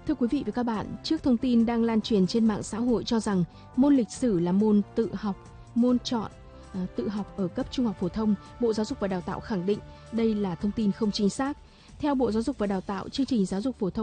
Thưa quý vị và các bạn, trước thông tin đang lan truyền trên mạng xã hội cho rằng môn lịch sử là môn tự học, môn chọn, tự học ở cấp trung học phổ thông, Bộ Giáo dục và Đào tạo khẳng định đây là thông tin không chính xác. Theo Bộ Giáo dục và Đào tạo, chương trình giáo dục phổ thông